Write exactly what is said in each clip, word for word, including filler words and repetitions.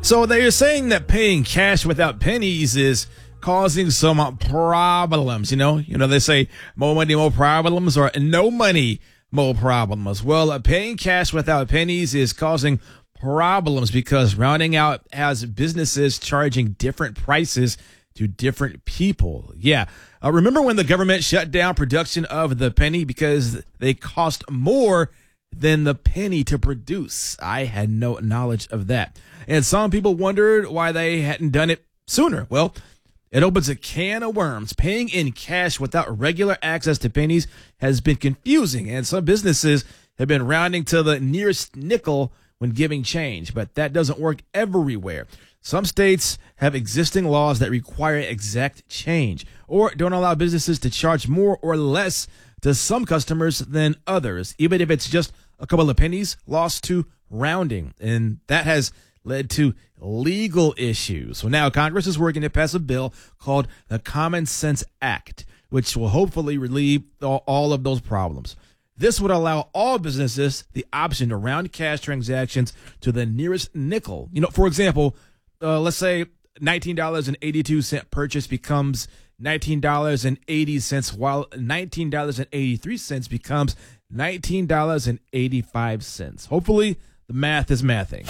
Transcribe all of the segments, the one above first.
So they're saying that paying cash without pennies is causing some problems. You know, you know, they say more money, more problems, or no money, more problems. Well, uh, paying cash without pennies is causing problems because rounding out has businesses charging different prices to different people. Yeah. Uh, remember when the government shut down production of the penny because they cost more than the penny to produce? I had no knowledge of that. And some people wondered why they hadn't done it sooner. Well, it opens a can of worms. Paying in cash without regular access to pennies has been confusing, and some businesses have been rounding to the nearest nickel when giving change, but that doesn't work everywhere. Some states have existing laws that require exact change or don't allow businesses to charge more or less to some customers than others, even if it's just a couple of pennies lost to rounding. And that has led to legal issues. So now Congress is working to pass a bill called the Common Sense Act, which will hopefully relieve all of those problems. This would allow all businesses the option to round cash transactions to the nearest nickel. You know, for example, uh, let's say nineteen dollars and eighty-two cents purchase becomes nineteen dollars and eighty cents, while nineteen dollars and eighty-three cents becomes nineteen dollars and eighty-five cents. Hopefully, the math is mathing.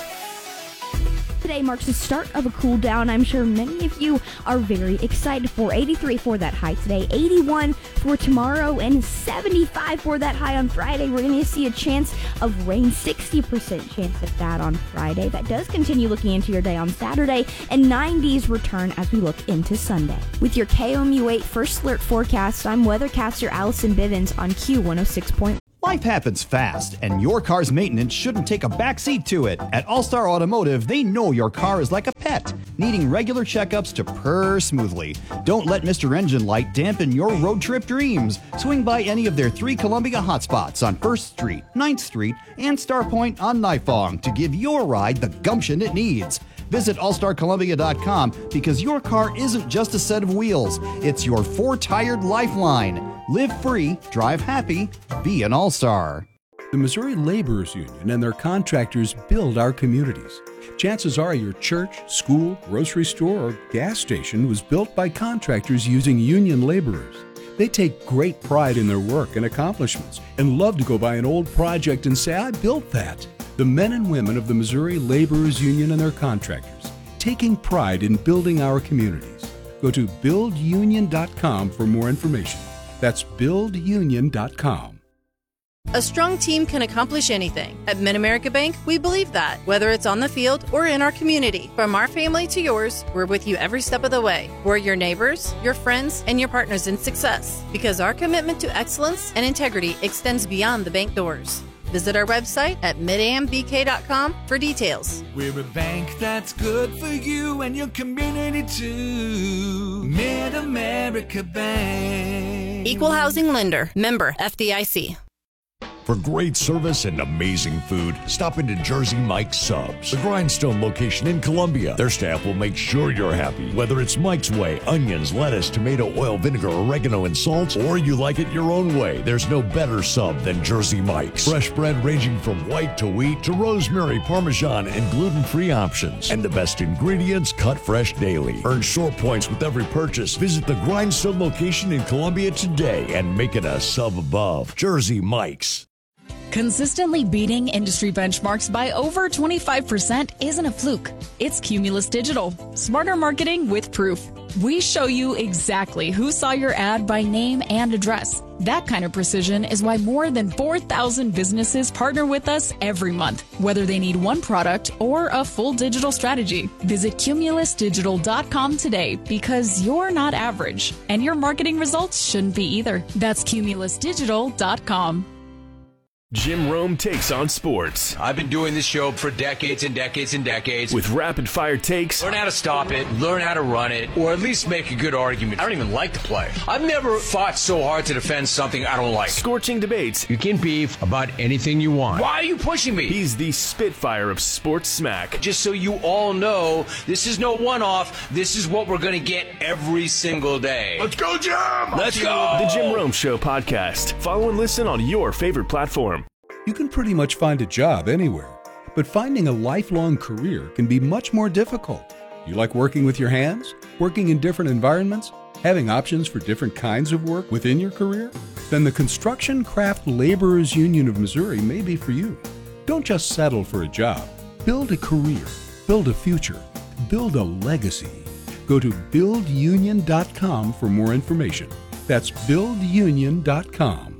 Today marks the start of a cool down I'm sure many of you are very excited for. eighty-three for that high today, eighty-one for tomorrow, and seventy-five for that high on Friday. We're going to see a chance of rain, sixty percent chance of that on Friday. That does continue looking into your day on Saturday, and nineties return as we look into Sunday. With your K O M U eight First Alert forecast, I'm weathercaster Allison Bivens on Q one oh six point one. Life happens fast, and your car's maintenance shouldn't take a backseat to it. At All-Star Automotive, they know your car is like a pet, needing regular checkups to purr smoothly. Don't let Mister Engine Light dampen your road trip dreams. Swing by any of their three Columbia hotspots on first Street, ninth Street, and Starpoint on Nifong to give your ride the gumption it needs. Visit all star columbia dot com because your car isn't just a set of wheels. It's your four-tired lifeline. Live free, drive happy, be an all-star. The Missouri Laborers Union and their contractors build our communities. Chances are your church, school, grocery store, or gas station was built by contractors using union laborers. They take great pride in their work and accomplishments and love to go by an old project and say, I built that. The men and women of the Missouri Laborers Union and their contractors, taking pride in building our communities. Go to build union dot com for more information. That's build union dot com. A strong team can accomplish anything. At Mid-America Bank, we believe that, whether it's on the field or in our community. From our family to yours, we're with you every step of the way. We're your neighbors, your friends, and your partners in success, because our commitment to excellence and integrity extends beyond the bank doors. Visit our website at mid a m b k dot com for details. We're a bank that's good for you and your community too. Mid-America Bank. Equal housing lender. Member F D I C. For great service and amazing food, stop into Jersey Mike's Subs, the Grindstone location in Columbia. Their staff will make sure you're happy. Whether it's Mike's Way, onions, lettuce, tomato, oil, vinegar, oregano, and salt, or you like it your own way, there's no better sub than Jersey Mike's. Fresh bread ranging from white to wheat to rosemary, parmesan, and gluten-free options. And the best ingredients cut fresh daily. Earn short points with every purchase. Visit the Grindstone location in Columbia today and make it a sub above. Jersey Mike's. Consistently beating industry benchmarks by over twenty-five percent isn't a fluke. It's Cumulus Digital. Smarter marketing with proof. We show you exactly who saw your ad by name and address. That kind of precision is why more than four thousand businesses partner with us every month, whether they need one product or a full digital strategy. Visit cumulus digital dot com today because you're not average, and your marketing results shouldn't be either. That's cumulus digital dot com. Jim Rome takes on sports. I've been doing this show for decades and decades and decades. With rapid-fire takes. Learn how to stop it, learn how to run it, or at least make a good argument. I don't even like to play. I've never fought so hard to defend something I don't like. Scorching debates. You can beef about anything you want. Why are you pushing me? He's the Spitfire of sports smack. Just so you all know, this is no one-off. This is what we're going to get every single day. Let's go, Jim! Let's go! The Jim Rome Show podcast. Follow and listen on your favorite platform. You can pretty much find a job anywhere, But finding a lifelong career can be much more difficult. You like working with your hands? Working in different environments? Having options for different kinds of work within your career? Then the Construction Craft Laborers Union of Missouri may be for you. Don't just settle for a job. Build a career. Build a future. Build a legacy. Go to build union dot com for more information. That's build union dot com.